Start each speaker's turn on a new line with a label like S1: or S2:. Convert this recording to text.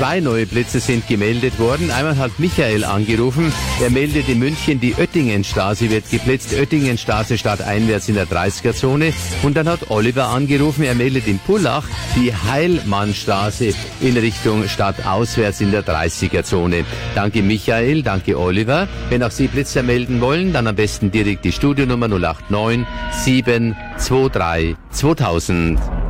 S1: 2 neue Blitze sind gemeldet worden. Einmal hat Michael angerufen. Er meldet in München, die Oettingenstraße wird geblitzt. Oettingenstraße stadteinwärts in der 30er-Zone. Und dann hat Oliver angerufen. Er meldet in Pullach die Heilmannstraße in Richtung stadtauswärts in der 30er-Zone. Danke Michael, danke Oliver. Wenn auch Sie Blitzer melden wollen, dann am besten direkt die Studionummer 089 723 2000.